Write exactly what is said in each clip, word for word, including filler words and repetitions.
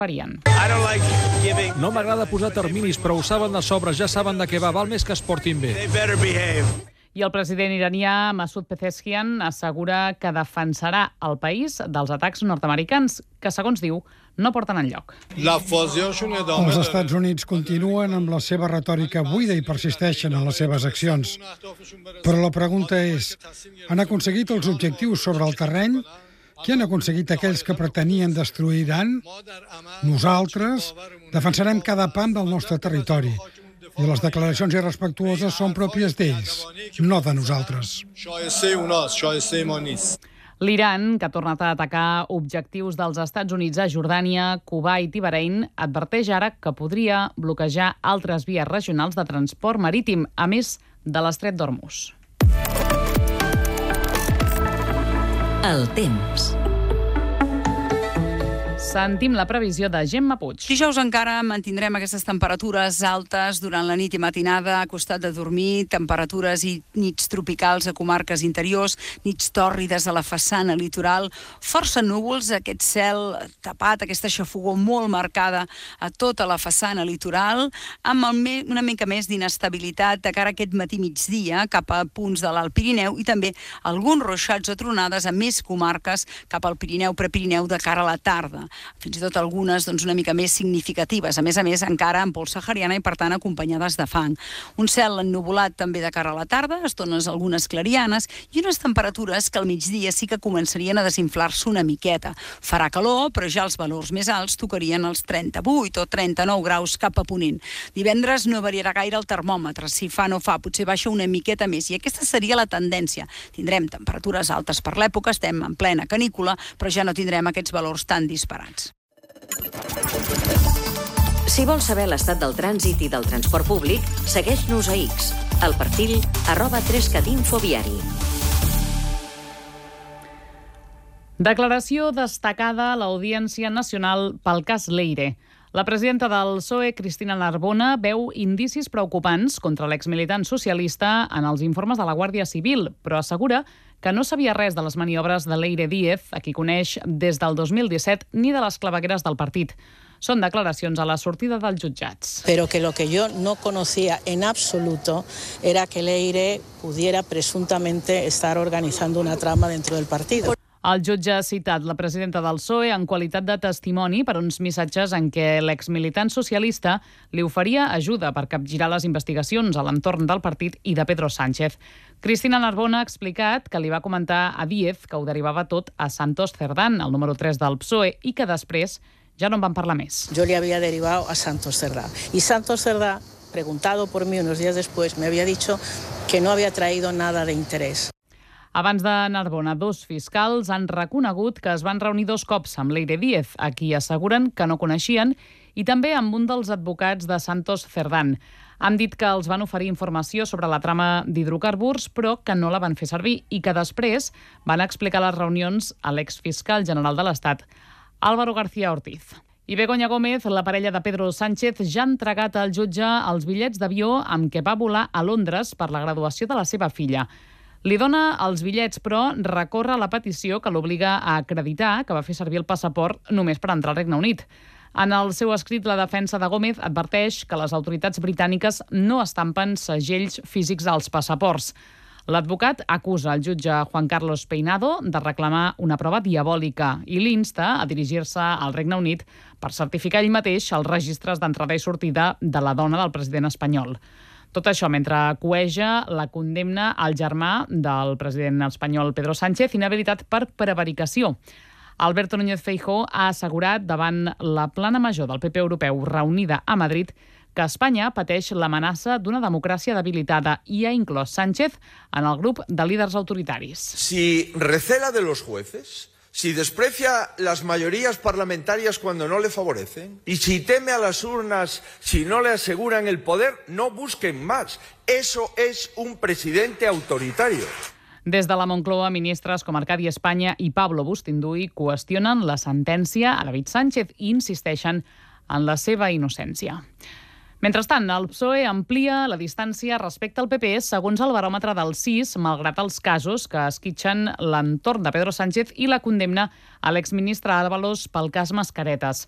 varien. No m'agrada posar terminis, però ho saben de sobre, ja saben de què va, val més que es portin bé. I el president iranià Masoud Pezeshkian assegura que defensarà el país dels atacs nord-americans, que, segons diu, no porten enlloc. Els Estats Units continuen amb la seva retòrica buida i persisteixen en les seves accions. Però la pregunta és, han aconseguit els objectius sobre el terreny? Què han aconseguit aquells que pretenien destruir Iran? Nosaltres defensarem cada pam del nostre territori. I les declaracions irrespectuoses són pròpies d'ells, no de nosaltres. L'Iran, que ha tornat a atacar objectius dels Estats Units a Jordània, Kuwait i Bahrein, adverteix ara que podria bloquejar altres vies regionals de transport marítim, a més de l'estret d'Hormuz. El temps. Sentim la previsió de Gemma Puig. Dijous encara mantindrem aquestes temperatures altes durant la nit i matinada, a costat de dormir, temperatures i nits tropicals a comarques interiors, nits tòrrides a la façana litoral, força núvols, aquest cel tapat, aquesta xafogor molt marcada a tota la façana litoral, amb una mica més d'inestabilitat de cara a aquest matí migdia cap a punts de l'Alt Pirineu i també alguns ruixats o tronades a més comarques cap al Pirineu, Prepirineu de cara a la tarda. Fins i tot algunes doncs, una mica més significatives, a més a més encara en pols sahariana i per tant acompanyades de fang. Un cel ennuvolat també de cara a la tarda, estones algunes clarianes i unes temperatures que al migdia sí que començarien a desinflar-se una miqueta. Farà calor, però ja els valors més alts tocarien els trenta-vuit o trenta-nou graus cap a ponent. Divendres no variarà gaire el termòmetre, si fa no fa, potser baixa una miqueta més i aquesta seria la tendència. Tindrem temperatures altes per l'època, estem en plena canícula, però ja no tindrem aquests valors tan disparats. Si vols saber l'estat del trànsit i del transport públic, segueix-nos a X, al perfil arroba trescat infoviari. Declaració destacada a l'Audiència Nacional pel cas Leire. La presidenta del P S O E, Cristina Narbona, veu indicis preocupants contra l'exmilitant socialista en els informes de la Guàrdia Civil, però assegura que no sabia res de les maniobres de Leire Díez, a qui coneix des del dos mil disset, ni de les clavegueres del partit. Són declaracions a la sortida dels jutjats. Pero que lo que yo no conocía en absoluto era que Leire pudiera presuntamente estar organizando una trama dentro del partido. El jutge ha citat la presidenta del P S O E en qualitat de testimoni per uns missatges en què l'exmilitant socialista li oferia ajuda per capgirar les investigacions a l'entorn del partit i de Pedro Sánchez. Cristina Narbona ha explicat que li va comentar a Díez que ho derivava tot a Santos Cerdán, el número tres del P S O E, i que després ja no en van parlar més. Yo le había derivado a Santos Cerdá. Y Santos Cerdá, preguntado por mí unos días después, me había dicho que no había traído nada de interés. Abans de Narbona, dos fiscals han reconegut que es van reunir dos cops amb Leire Díez, a qui asseguren que no coneixien, i també amb un dels advocats de Santos Cerdán. Han dit que els van oferir informació sobre la trama d'hidrocarburs, però que no la van fer servir i que després van explicar les reunions a l'exfiscal general de l'Estat, Álvaro García Ortiz. I Begoña Gómez, la parella de Pedro Sánchez, ja ha entregat al jutge els bitllets d'avió amb què va volar a Londres per la graduació de la seva filla. Li dona els bitllets, però recorre la petició que l'obliga a acreditar que va fer servir el passaport només per entrar al Regne Unit. En el seu escrit, la defensa de Gómez adverteix que les autoritats britàniques no estampen segells físics als passaports. L'advocat acusa el jutge Juan Carlos Peinado de reclamar una prova diabòlica i l'insta a dirigir-se al Regne Unit per certificar ell mateix els registres d'entrada i sortida de la dona del president espanyol. Tot això mentre cueja la condemna al germà del president espanyol Pedro Sánchez, inhabilitat per prevaricació. Alberto Núñez Feijóo ha assegurat davant la plana major del P P europeu reunida a Madrid que Espanya pateix l'amenaça d'una democràcia debilitada i ha inclòs Sánchez en el grup de líders autoritaris. Si recela de los jueces, si desprecia las mayorías parlamentarias cuando no le favorecen y si teme a las urnas si no le aseguran el poder, no busquen más. Eso es un presidente autoritario. Des de la Moncloa, ministres com Arcadi Espanya i Pablo Bustinduy qüestionen la sentència a David Sánchez i insisteixen en la seva innocència. Mentrestant, el P S O E amplia la distància respecte al P P segons el baròmetre del sis, malgrat els casos que esquitxen l'entorn de Pedro Sánchez i la condemna a l'exministre Ábalos pel cas Mascaretes.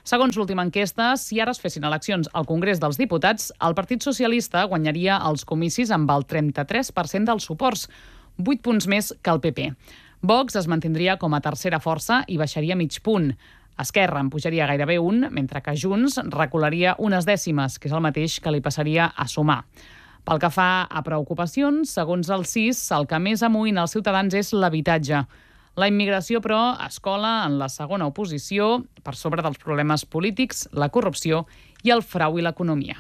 Segons l'última enquesta, si ara es fessin eleccions al Congrés dels Diputats, el Partit Socialista guanyaria els comicis amb el trenta-tres per cent dels suports, vuit punts més que el P P. Vox es mantindria com a tercera força i baixaria mig punt. Esquerra en pujaria gairebé un, mentre que Junts recularia unes dècimes, que és el mateix que li passaria a Sumar. Pel que fa a preocupacions, segons el C I S, el que més amoïna els ciutadans és l'habitatge. La immigració, però, es cola en la segona oposició per sobre dels problemes polítics, la corrupció i el frau i l'economia.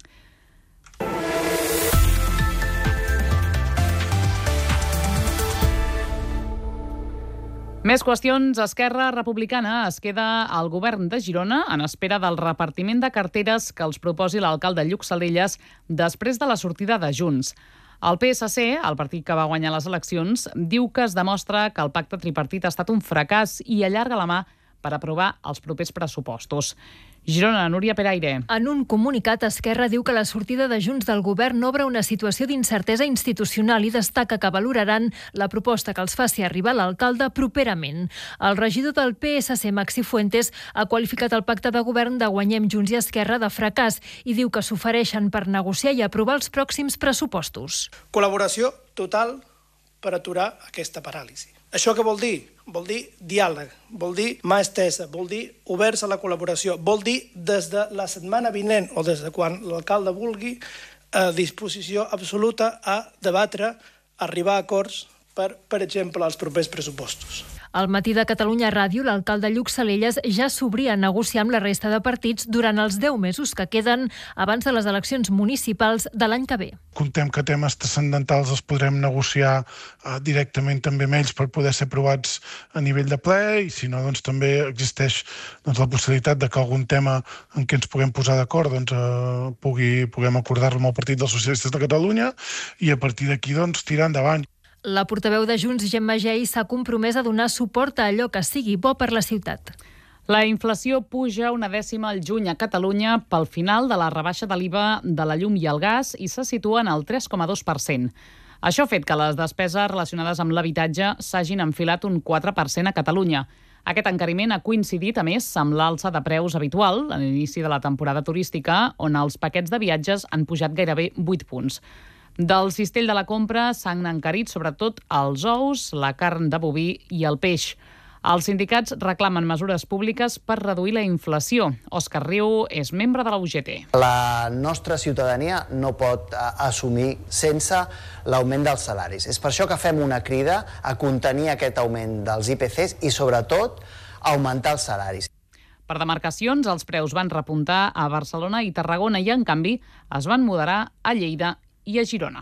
Més qüestions. Esquerra Republicana es queda al govern de Girona en espera del repartiment de carteres que els proposi l'alcalde Lluc Saldellas després de la sortida de Junts. El P S C, el partit que va guanyar les eleccions, diu que es demostra que el pacte tripartit ha estat un fracàs i allarga la mà per aprovar els propers pressupostos. Girona, Núria Peraire. En un comunicat, Esquerra diu que la sortida de Junts del govern obre una situació d'incertesa institucional i destaca que valoraran la proposta que els faci arribar l'alcalde properament. El regidor del P S C, Maxi Fuentes, ha qualificat el pacte de govern de Guanyem Junts i Esquerra de fracàs i diu que s'ofereixen per negociar i aprovar els pròxims pressupostos. Col·laboració total per aturar aquesta paràlisi. Això què vol dir? Vol dir diàleg, vol dir mà estesa, vol dir oberts a la col·laboració, vol dir des de la setmana vinent o des de quan l'alcalde vulgui, a disposició absoluta a debatre, arribar a acords per, per exemple, als propers pressupostos. Al matí de Catalunya Ràdio, l'alcalde Lluc Saldellas ja s'obria a negociar amb la resta de partits durant els deu mesos que queden abans de les eleccions municipals de l'any que ve. Contem que temes transcendentals els podrem negociar eh, directament també amb ells per poder ser aprovats a nivell de ple i si no, doncs també existeix doncs, la possibilitat de que algun tema en què ens puguem posar d'acord doncs, eh, pugui, puguem acordar-lo amb el Partit dels Socialistes de Catalunya i a partir d'aquí doncs, tirar endavant. La portaveu de Junts, Gemma Gey, s'ha compromès a donar suport a allò que sigui bo per la ciutat. La inflació puja una dècima al juny a Catalunya pel final de la rebaixa de l'I V A de la llum i el gas i se situa en el tres coma dos per cent. Això ha fet que les despeses relacionades amb l'habitatge s'hagin enfilat un quatre per cent a Catalunya. Aquest encariment ha coincidit, a més, amb l'alça de preus habitual a l'inici de la temporada turística, on els paquets de viatges han pujat gairebé vuit punts. Del cistell de la compra s'han encarit sobretot els ous, la carn de boví i el peix. Els sindicats reclamen mesures públiques per reduir la inflació. Òscar Riu és membre de la U G T. La nostra ciutadania no pot assumir sense l'augment dels salaris. És per això que fem una crida a contenir aquest augment dels I P Cs i, sobretot, augmentar els salaris. Per demarcacions, els preus van repuntar a Barcelona i Tarragona i, en canvi, es van moderar a Lleida i a Girona.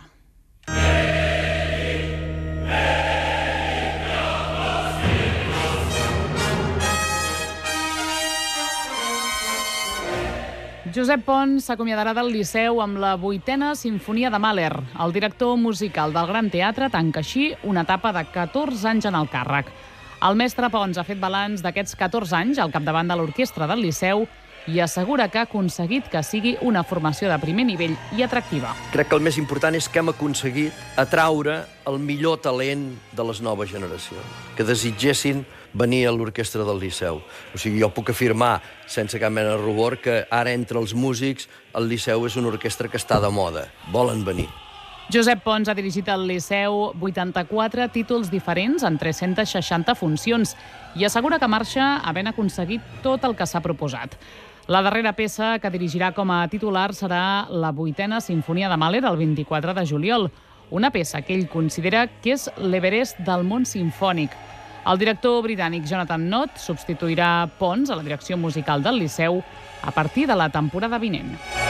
Josep Pons s'acomiadarà del Liceu amb la vuitena Simfonia de Mahler. El director musical del Gran Teatre tanca així una etapa de catorze anys en el càrrec. El mestre Pons ha fet balanç d'aquests catorze anys al capdavant de l'orquestra del Liceu i assegura que ha aconseguit que sigui una formació de primer nivell i atractiva. Crec que el més important és que hem aconseguit atraure el millor talent de les noves generacions, que desitgessin venir a l'orquestra del Liceu. O sigui, jo puc afirmar, sense cap mena de rubor, que ara entre els músics el Liceu és una orquestra que està de moda. Volen venir. Josep Pons ha dirigit al Liceu vuitanta-quatre títols diferents en tres-centes seixanta funcions i assegura que marxa havent aconseguit tot el que s'ha proposat. La darrera peça que dirigirà com a titular serà la vuitena Simfonia de Mahler el vint-i-quatre de juliol, una peça que ell considera que és l'Everest del món simfònic. El director britànic Jonathan Nott substituirà Pons a la direcció musical del Liceu a partir de la temporada vinent.